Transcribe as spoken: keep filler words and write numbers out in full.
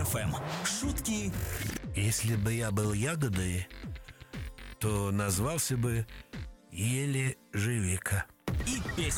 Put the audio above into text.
эф эм. Шутки. Если бы я был ягодой, то назвался бы ележевика. И песни.